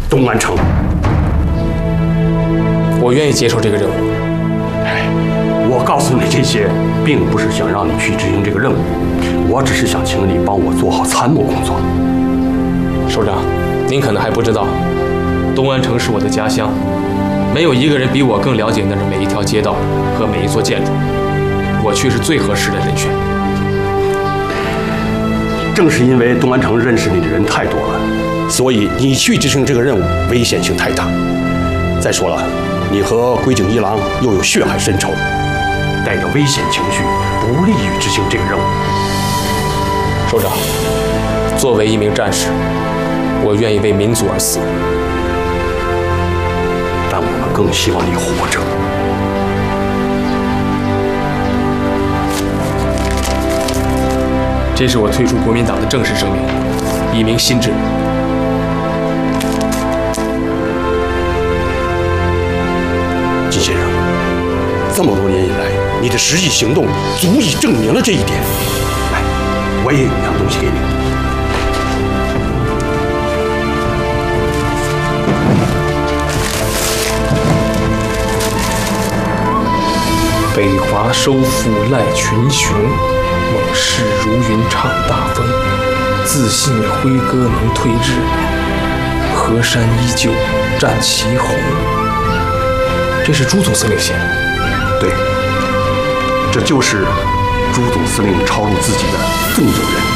东安城。 我愿意接受这个任务。 我告诉你这些，并不是想让你去执行这个任务，我只是想请你帮我做好参谋工作。 首长，您可能还不知道，东安城是我的家乡，没有一个人比我更了解那儿每一条街道和每一座建筑，我却是最合适的人选。 正是因为东安城认识你的人太多了，所以你去执行这个任务危险性太大。再说了，你和龟井一郎又有血海深仇，带着危险情绪，不利于执行这个任务。 首长，作为一名战士，我愿意为民族而死， 但我们更希望你活着。 这是我退出国民党的正式声明，以明心志。 金先生，这么多年以来，你的实际行动足以证明了这一点。来，我也有样东西给你。 北华收复赖群雄，猛士如云敞大风。自信挥戈能退日，河山依旧战旗红。这是朱总司令写的。 对，这就是朱总司令抄录自己的赠酒人。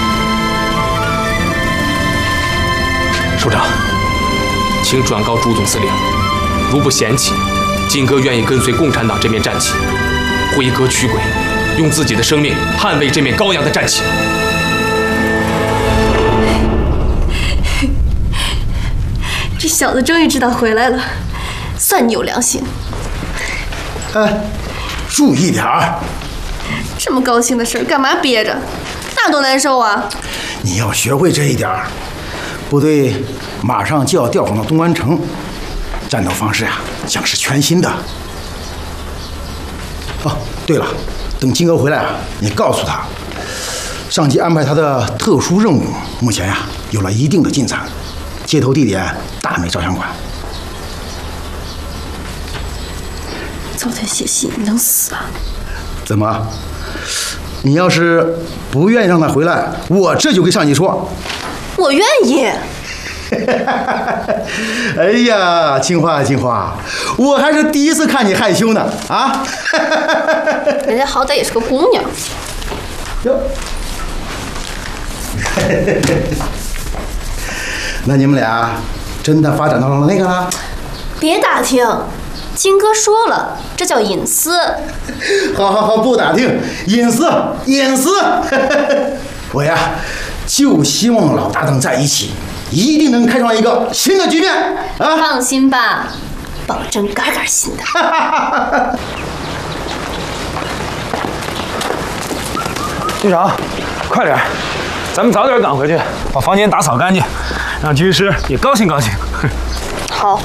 首长，请转告朱总司令，如不嫌弃，金戈愿意跟随共产党这面战旗，挥戈驱鬼，用自己的生命捍卫这面高扬的战旗。 这小子终于知道回来了，算你有良心。 注意点儿。 这么高兴的事儿，干嘛憋着？那多难受啊！ 你要学会这一点儿。部队马上就要调往到东安城，战斗方式啊将是全新的。哦，对了，等金戈回来啊，你告诉他，上级安排他的特殊任务目前呀有了一定的进展，接头地点大美照相馆。 遭他写信，你能死啊？ 怎么？你要是不愿意让他回来，我这就跟上级说。 我愿意。 哎呀，金花，我还是第一次看你害羞呢啊！ 人家好歹也是个姑娘。 哟，那你们俩真的发展到了那个了？ 别打听，金哥说了，这叫隐私。 好，不打听，隐私。我呀，就希望老搭档在一起，一定能开创一个新的局面啊！ 放心吧，保证嘎嘎新的。 局长，快点，咱们早点赶回去，把房间打扫干净，让军师也高兴高兴。 好。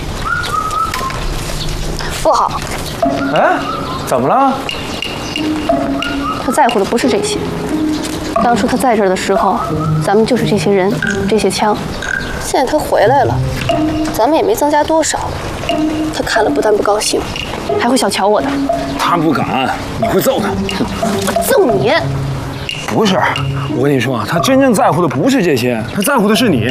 不好。 哎，怎么了？ 他在乎的不是这些。当初他在这儿的时候，咱们就是这些人，这些枪。现在他回来了，咱们也没增加多少。他看了不但不高兴，还会小瞧我的。 他不敢，你会揍他。 我揍你！ 不是，我跟你说，他真正在乎的不是这些，他在乎的是你。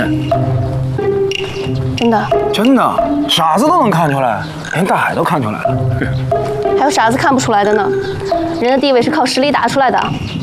真的？ 真的，傻子都能看出来，连大海都看出来了。 还有傻子看不出来的呢。人的地位是靠实力打出来的。